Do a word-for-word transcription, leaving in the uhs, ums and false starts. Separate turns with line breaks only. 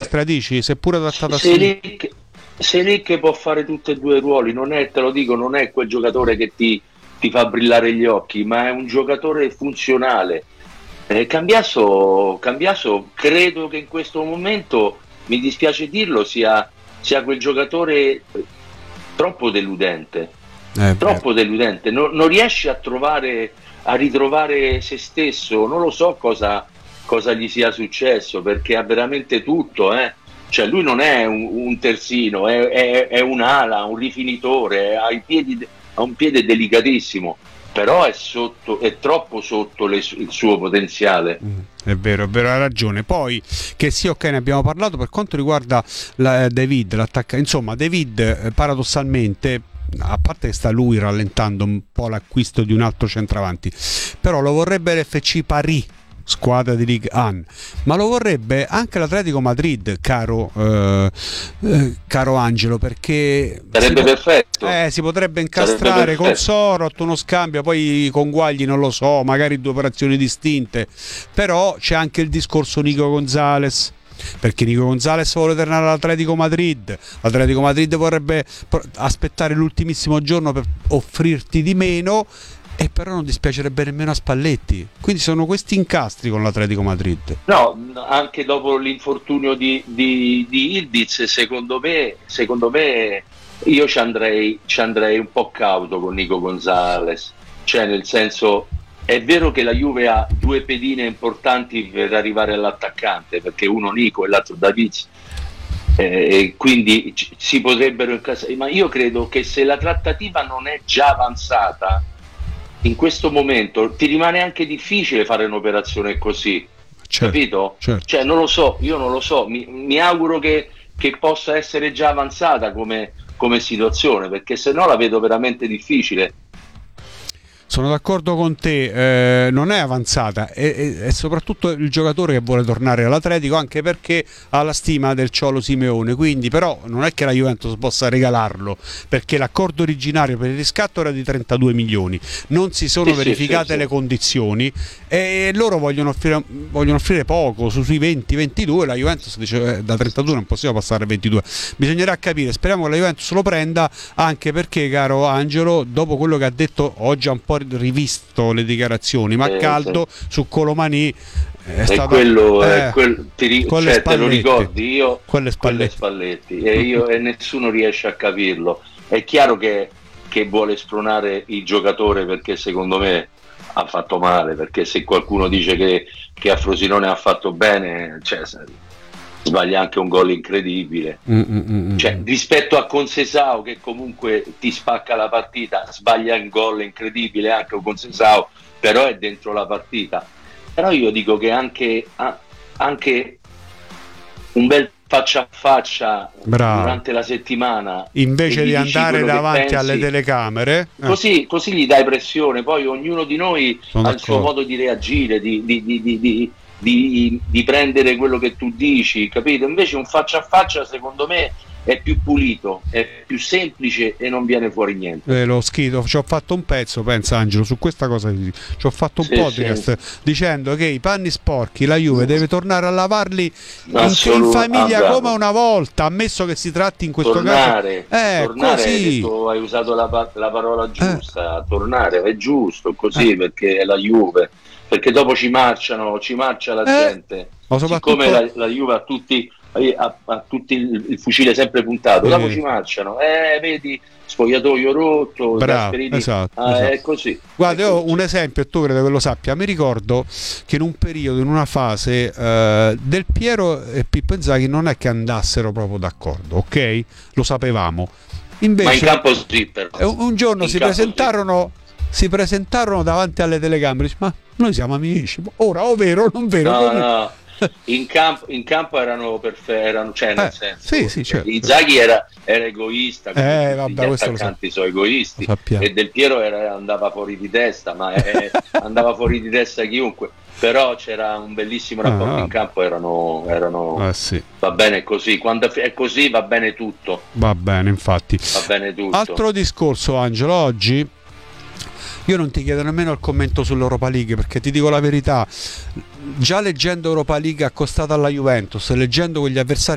destra, dici, seppure adattata a
Selic, Selic può fare tutti e due i ruoli, non è, te lo dico, non è quel giocatore che ti, ti fa brillare gli occhi, ma è un giocatore funzionale. Eh, Cambiaso, Cambiaso credo che in questo momento, mi dispiace dirlo, sia, sia quel giocatore troppo deludente,
eh,
troppo deludente, non, non riesce a trovare, a ritrovare se stesso, non lo so cosa, cosa gli sia successo, perché ha veramente tutto, eh. Cioè lui non è un, un terzino, è, è, è un'ala, un rifinitore, ha, i piedi, ha un piede delicatissimo, però è sotto, è troppo sotto le, il suo potenziale.
Mm, è vero, è vero, hai ragione. Poi che sì, ok, ne abbiamo parlato. Per quanto riguarda la, David, l'attacca, insomma, David eh, paradossalmente, a parte che sta lui rallentando un po' l'acquisto di un altro centravanti, però lo vorrebbe l'F C Paris, squadra di Ligue uno, ma lo vorrebbe anche l'Atletico Madrid, caro eh, eh, caro Angelo, perché
sarebbe
si
perfetto,
eh, si potrebbe incastrare con Sorot uno scambio, poi con Guagli non lo so, magari due operazioni distinte, però c'è anche il discorso Nico Gonzalez, perché Nico Gonzalez vuole tornare all'Atletico Madrid, l'Atletico Madrid vorrebbe aspettare l'ultimissimo giorno per offrirti di meno, e però non dispiacerebbe nemmeno a Spalletti, quindi sono questi incastri con l'Atletico Madrid.
No, anche dopo l'infortunio di, di, di Ildiz, secondo me, secondo me io ci andrei, ci andrei un po' cauto con Nico Gonzalez, cioè nel senso, è vero che la Juve ha due pedine importanti per arrivare all'attaccante, perché uno Nico e l'altro David, eh, e quindi c- si potrebbero incastrare, ma io credo che se la trattativa non è già avanzata in questo momento ti rimane anche difficile fare un'operazione così, certo, capito?
Certo.
Cioè non lo so, io non lo so, mi, mi auguro che, che possa essere già avanzata come, come situazione, perché se no la vedo veramente difficile.
Sono d'accordo con te, eh, non è avanzata, è, è, è soprattutto il giocatore che vuole tornare all'Atletico, anche perché ha la stima del Ciolo Simeone, quindi però non è che la Juventus possa regalarlo, perché l'accordo originario per il riscatto era di trentadue milioni, non si sono
sì,
verificate
sì, sì,
le
sì.
condizioni e loro vogliono offrire, vogliono offrire poco, su, sui venti ventidue, la Juventus dice eh, da trentadue non possiamo passare a ventidue, bisognerà capire, speriamo che la Juventus lo prenda, anche perché, caro Angelo, dopo quello che ha detto oggi ha un po' rivisto le dichiarazioni, ma a
Eh,
caldo
sì.
su Colomani è
E
stato,
quello,
eh,
è quel, ti, ri-
con le
cioè, te lo
Spalletti.
ricordi io,
Quelle
quelle
Spalletti.
Spalletti, e io e nessuno riesce a capirlo. È chiaro che, che vuole spronare il giocatore, perché secondo me ha fatto male, perché se qualcuno dice che, che a Frosinone ha fatto bene, cioè, sbaglia anche un gol incredibile.
Mm, mm, mm,
Cioè, rispetto a Concesao, che comunque ti spacca la partita, sbaglia un gol incredibile anche con Concesao, però è dentro la partita. Però io dico che anche, anche un bel faccia a faccia
Bravo.
durante la settimana,
invece di andare davanti alle telecamere,
eh. così, così gli dai pressione. Poi ognuno di noi
Sono
ha il suo modo di reagire, di, di, di, di, di Di, di prendere quello che tu dici, capito? Invece un faccia a faccia secondo me è più pulito, è più semplice e non viene fuori niente.
Eh, lo schito, ci ho fatto un pezzo, pensa Angelo, su questa cosa ci ho fatto un
sì,
podcast sì. dicendo che i panni sporchi la Juve deve tornare a lavarli
Assolut-
in famiglia
ah,
come una volta, ammesso che si tratti in questo
tornare,
caso eh,
tornare,
così.
Hai, detto, hai usato la, la parola giusta, eh. tornare è giusto così, eh. perché è la Juve, perché dopo ci marciano, ci marcia la eh. gente,
soprattutto...
siccome la, la Juve ha tutti ha, ha tutti il, il fucile sempre puntato, eh. dopo ci marciano, eh vedi, spogliatoio rotto,
bravo, esatto,
ah,
esatto.
è così.
Guarda,
è
io ho
così.
un esempio, e tu credo che lo sappia, mi ricordo che in un periodo, in una fase, eh, Del Piero e Pippo Inzaghi non è che andassero proprio d'accordo, ok? Lo sapevamo. Invece,
ma in campo sì, però.
Un giorno
in
si presentarono, sì. si presentarono davanti alle telecamere, dice, ma noi siamo amici, ora o vero o non vero?
No, no. In campo, in campo erano perfetti, erano, cioè nel
eh,
senso,
sì, sì, certo.
Inzaghi era, era egoista,
eh, vabbè,
gli attaccanti sono egoisti, e Del Piero era, andava fuori di testa, ma è, andava fuori di testa chiunque, però c'era un bellissimo rapporto ah, in campo, erano, erano
eh, sì.
va bene così, quando è così va bene tutto,
va bene, infatti
va bene tutto.
Altro discorso, Angelo, oggi io non ti chiedo nemmeno il commento sull'Europa League, perché ti dico la verità, già leggendo Europa League accostata alla Juventus, leggendo quegli avversari